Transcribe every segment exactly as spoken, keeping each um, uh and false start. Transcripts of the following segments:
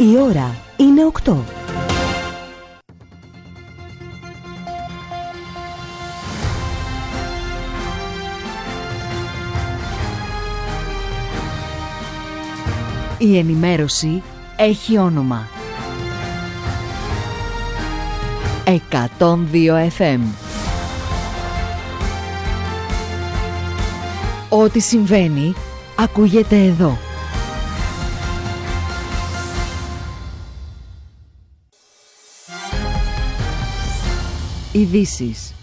Η ώρα είναι οκτώ. Η ενημέρωση έχει όνομα. εκατόν δύο εφ εμ. Ό,τι συμβαίνει, ακούγεται εδώ. Ειδήσεις.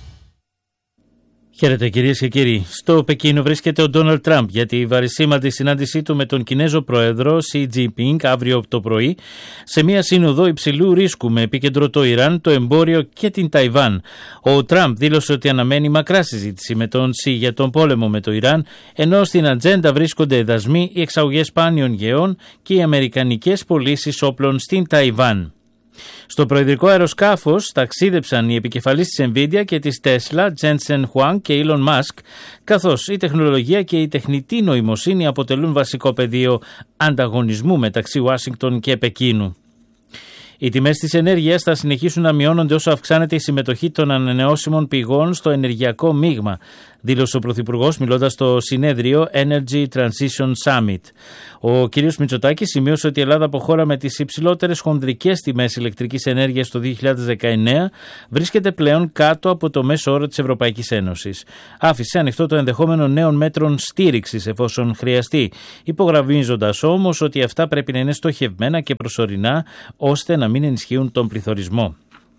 Χαίρετε κυρίες και κύριοι. Στο Πεκίνο βρίσκεται ο Ντόναλντ Τραμπ για τη βαρισίμαντη συνάντησή του με τον Κινέζο πρόεδρο Σι Τζινπίνγκ αύριο το πρωί σε μια σύνοδο υψηλού ρίσκου με επίκεντρο το Ιράν, το εμπόριο και την Ταϊβάν. Ο Τραμπ δήλωσε ότι αναμένει μακρά συζήτηση με τον Σι για τον πόλεμο με το Ιράν, ενώ στην ατζέντα βρίσκονται δασμοί, οι εξαγωγές σπάνιων γεών και οι αμερικανικές πωλήσεις όπλων στην Ταϊβάν. Στο προεδρικό αεροσκάφος ταξίδεψαν οι επικεφαλείς της Nvidia και της Tesla, Jensen Huang και Elon Musk, καθώς η τεχνολογία και η τεχνητή νοημοσύνη αποτελούν βασικό πεδίο ανταγωνισμού μεταξύ Ουάσιγκτον και Πεκίνου. Οι τιμές της ενέργειας θα συνεχίσουν να μειώνονται όσο αυξάνεται η συμμετοχή των ανανεώσιμων πηγών στο ενεργειακό μείγμα, δήλωσε ο Πρωθυπουργός μιλώντας στο συνέδριο Energy Transition Summit. Ο κ. Μητσοτάκης σημείωσε ότι η Ελλάδα από χώρα με τις υψηλότερες χονδρικές τιμές ηλεκτρικής ενέργειας το δύο χιλιάδες δεκαεννέα βρίσκεται πλέον κάτω από το μέσο όρο της Ευρωπαϊκής Ένωσης. Άφησε ανοιχτό το ενδεχόμενο νέων μέτρων στήριξης εφόσον χρειαστεί, υπογραμμίζοντας όμως ότι αυτά πρέπει να είναι στοχευμένα και προσωρινά ώστε να μην ενισχύουν τον πληθωρισμό.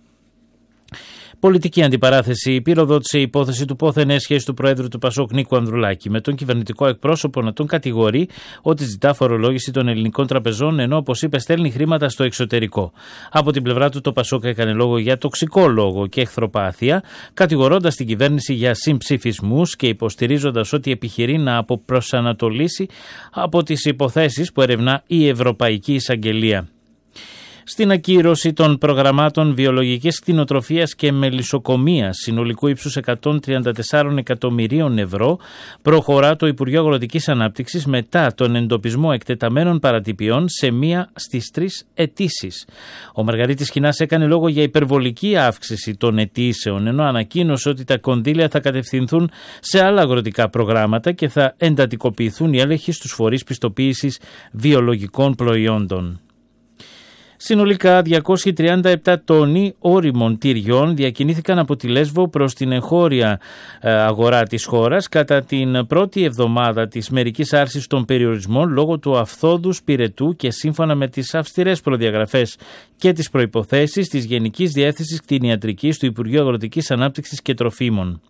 Πολιτική αντιπαράθεση πυροδότησε η υπόθεση του πόθεν σχέση του Προέδρου του Πασόκ Νίκου Ανδρουλάκη με τον κυβερνητικό εκπρόσωπο να τον κατηγορεί ότι ζητά φορολόγηση των ελληνικών τραπεζών, ενώ όπως είπε στέλνει χρήματα στο εξωτερικό. Από την πλευρά του το Πασόκ έκανε λόγο για τοξικό λόγο και εχθροπάθεια, κατηγορώντας την κυβέρνηση για συμψηφισμούς και υποστηρίζοντας ότι επιχειρεί να αποπροσανατολίσει από τις υποθέσεις που ερευνά η Ευρωπαϊκή Εισαγγελία. Στην ακύρωση των προγραμμάτων βιολογικής κτηνοτροφίας και μελισσοκομείας συνολικού ύψους εκατόν τριάντα τέσσερα εκατομμυρίων ευρώ προχωρά το Υπουργείο Αγροτικής Ανάπτυξης μετά τον εντοπισμό εκτεταμένων παρατυπιών σε μία στις τρεις αιτήσεις. Ο Μαργαρίτης Κινάς έκανε λόγο για υπερβολική αύξηση των αιτήσεων, ενώ ανακοίνωσε ότι τα κονδύλια θα κατευθυνθούν σε άλλα αγροτικά προγράμματα και θα εντατικοποιηθούν οι έλεγχοι στους φορείς πιστοποίησης βιολογικών προϊόντων. Συνολικά διακόσιοι τριάντα επτά τόνοι όριμων τυριών διακινήθηκαν από τη Λέσβο προς την εγχώρια αγορά της χώρας κατά την πρώτη εβδομάδα της μερικής άρσης των περιορισμών λόγω του αυθόδους πυρετού και σύμφωνα με τις αυστηρές προδιαγραφές και τις προϋποθέσεις της Γενικής Διεύθυνσης Κτηνιατρικής του Υπουργείου Αγροτικής Ανάπτυξης και Τροφίμων.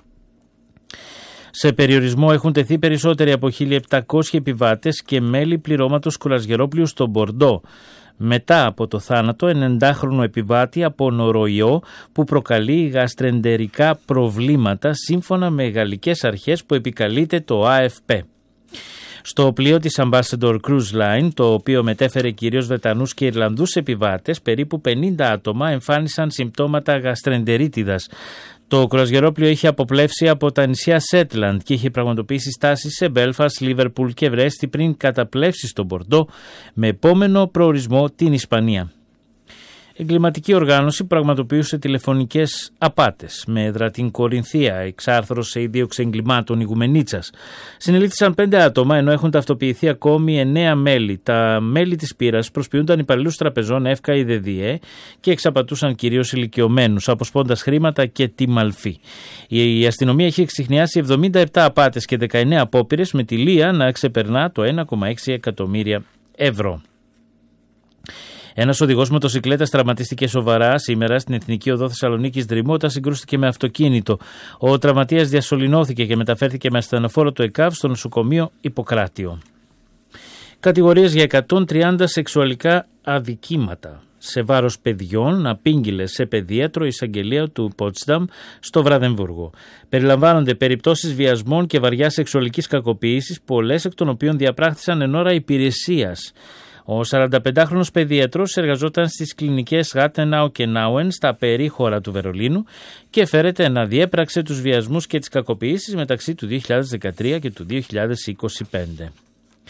Σε περιορισμό έχουν τεθεί περισσότεροι από χίλια επτακόσιοι επιβάτες και μέλη πληρώματος κουρασγερόπλοιου στο Μπορντό, μετά από το θάνατο ενενηντάχρονου επιβάτη από νοροϊό που προκαλεί γαστρεντερικά προβλήματα σύμφωνα με γαλλικές αρχές που επικαλείται το Α Εφ Πι. Στο πλοίο της Ambassador Cruise Line, το οποίο μετέφερε κυρίως Βρετανούς και Ιρλανδούς επιβάτες, περίπου πενήντα άτομα εμφάνισαν συμπτώματα γαστρεντερίτιδας. Το κρουαζιερόπλοιο είχε αποπλεύσει από τα νησιά Σέτλαντ και είχε πραγματοποιήσει στάσεις σε Μπέλφαστ, Λίβερπουλ και Βρέστη πριν καταπλέψει στον Μπορντό με επόμενο προορισμό την Ισπανία. Εγκληματική οργάνωση πραγματοποιούσε τηλεφωνικές απάτες με έδρα την Κορινθία, εξάρθρωσε η δίωξη εγκλημάτων Ιγουμενίτσας. Συνελήφθησαν πέντε άτομα ενώ έχουν ταυτοποιηθεί ακόμη εννέα μέλη. Τα μέλη της πύρας προσποιούνταν υπαλλήλους τραπεζών ΕΦΚΑ ή ΔΕΔΙΕ και εξαπατούσαν κυρίως ηλικιωμένους, αποσπώντας χρήματα και τιμαλφή. Η αστυνομία έχει εξιχνιάσει εβδομήντα επτά απάτες και δεκαεννέα απόπειρες με τη λία να ξεπερνά το ένα κόμμα έξι εκατομμύρια ευρώ. Ένας οδηγός μοτοσικλέτας τραυματίστηκε σοβαρά σήμερα στην Εθνική Οδό Θεσσαλονίκης Δρυμού όταν συγκρούστηκε με αυτοκίνητο. Ο τραυματίας διασωληνώθηκε και μεταφέρθηκε με ασθενοφόρο του ΕΚΑΒ στο νοσοκομείο Ιπποκράτιο. Κατηγορίες για εκατόν τριάντα σεξουαλικά αδικήματα σε βάρος παιδιών απήγγειλε σε παιδίατρο η εισαγγελία του Πότσταμ στο Βραδεμβούργο. Περιλαμβάνονται περιπτώσεις βιασμών και βαριάς σεξουαλικής κακοποίησης, πολλές εκ των οποίων διαπράχθησαν εν ώρα υπηρεσίας. Ο σαρανταπεντάχρονος παιδίατρος εργαζόταν στις κλινικές Γάτενάου και Νάουεν στα περίχωρα του Βερολίνου και φέρεται να διέπραξε τους βιασμούς και τις κακοποιήσεις μεταξύ του δύο χιλιάδες δεκατρία και του δύο χιλιάδες είκοσι πέντε.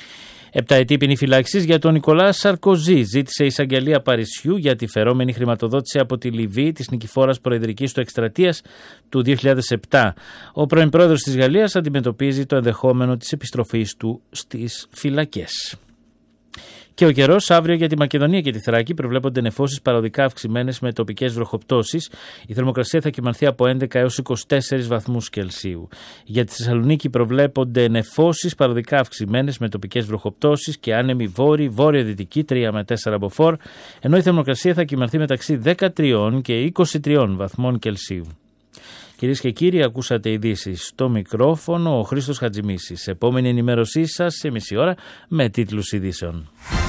Επταετή ποινή φυλάκισης για τον Νικολά Σαρκοζή. Ζήτησε η εισαγγελία Παρισιού για τη φερόμενη χρηματοδότηση από τη Λιβύη της νικηφόρας προεδρικής του εκστρατείας του δύο χιλιάδες επτά. Ο πρώην πρόεδρος της Γαλλίας αντιμετωπίζει το ενδεχόμενο της επιστροφής του στις φυλακές. Και ο καιρός αύριο για τη Μακεδονία και τη Θράκη προβλέπονται νεφώσεις παροδικά αυξημένες με τοπικές βροχοπτώσεις. Η θερμοκρασία θα κυμανθεί από έντεκα έως είκοσι τέσσερις βαθμούς Κελσίου. Για τη Θεσσαλονίκη προβλέπονται νεφώσεις παροδικά αυξημένες με τοπικές βροχοπτώσεις και άνεμη βόρη, βόρειο-δυτική τρία με τέσσερα μποφόρ, ενώ η θερμοκρασία θα κυμανθεί μεταξύ δεκατρία και είκοσι τρία βαθμών Κελσίου. Κυρίες και κύριοι, ακούσατε ειδήσεις στο μικρόφωνο ο Χρήστος Χατζημίσης. Επόμενη ενημέρωσή σας σε μισή ώρα με τίτλους ειδήσεων.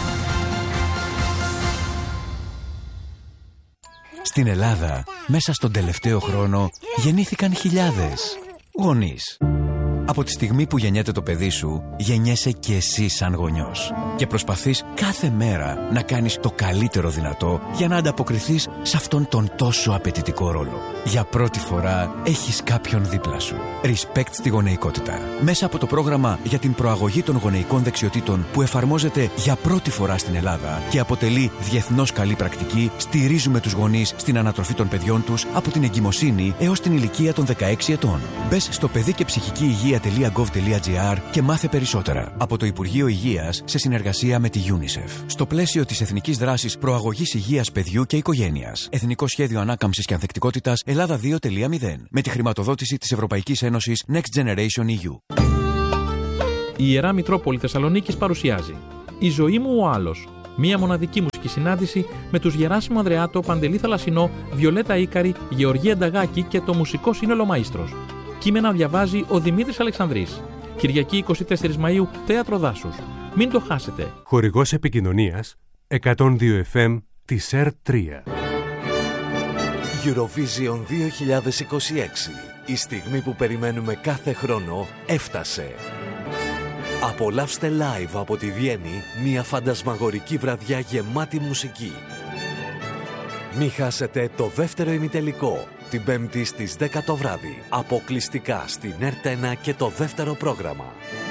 Στην Ελλάδα, μέσα στον τελευταίο χρόνο, γεννήθηκαν χιλιάδες γονείς. Από τη στιγμή που γεννιέται το παιδί σου, γεννιέσαι και εσύ σαν γονιός. Και προσπαθείς κάθε μέρα να κάνεις το καλύτερο δυνατό για να ανταποκριθείς σε αυτόν τον τόσο απαιτητικό ρόλο. Για πρώτη φορά έχεις κάποιον δίπλα σου. Respect στη γονεϊκότητα. Μέσα από το πρόγραμμα για την προαγωγή των γονεϊκών δεξιοτήτων που εφαρμόζεται για πρώτη φορά στην Ελλάδα και αποτελεί διεθνώς καλή πρακτική, στηρίζουμε τους γονείς στην ανατροφή των παιδιών τους από την εγκυμοσύνη έως την ηλικία των δεκαέξι ετών. Μπες στο παιδί και ψυχική υγεία τελεία γκοβ τελεία τζι άρ και μάθε περισσότερα. Από το Υπουργείο Υγείας σε συνεργασία με τη UNICEF. Στο πλαίσιο της Εθνικής Δράσης Προαγωγής Υγείας Παιδιού και Οικογένειας. Εθνικό Σχέδιο Ανάκαμψης και Ανθεκτικότητας Ελλάδα δύο τελεία μηδέν. Με τη χρηματοδότηση της Ευρωπαϊκής Ένωσης Next Generation ι γιου. Η Ιερά Μητρόπολη Θεσσαλονίκης παρουσιάζει «Η ζωή μου ο άλλος». Μία μοναδική μουσική συνάντηση με τους Γεράσιμο Ανδρεάτο, Παντελή Θαλασσινό, Βιολέτα Ίκαρη, Γεωργία Νταγάκη και το μουσικό σύνολο Μαΐστρος. Κείμενα διαβάζει ο Δημήτρης Αλεξανδρής. Κυριακή εικοστή τέταρτη Μαΐου, Θέατρο Δάσους. Μην το χάσετε. Χορηγός επικοινωνίας εκατόν δύο εφ εμ της ΕΡ τρία. Eurovision δύο χιλιάδες είκοσι έξι. Η στιγμή που περιμένουμε κάθε χρόνο έφτασε. Απολαύστε live από τη Βιέννη μια φαντασμαγορική βραδιά γεμάτη μουσική. Μη χάσετε το δεύτερο ημιτελικό, την Πέμπτη στις δέκα το βράδυ, αποκλειστικά στην ΕΡΤ ένα και το δεύτερο πρόγραμμα.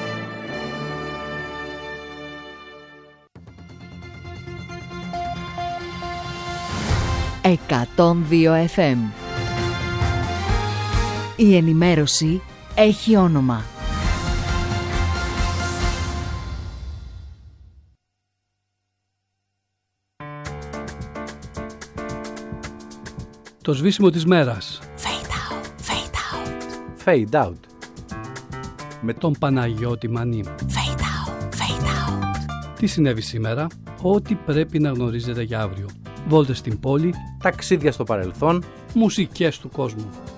εκατόν δύο εφ εμ. Η ενημέρωση έχει όνομα. Το σβήσιμο της μέρας. Fade out, fade out. Fade out. Με τον Παναγιώτη Μανή. Fade out, fade out. Τι συνέβη σήμερα? Ό,τι πρέπει να γνωρίζετε για αύριο. Βόλτες στην πόλη. Ταξίδια στο παρελθόν. Μουσικές του κόσμου.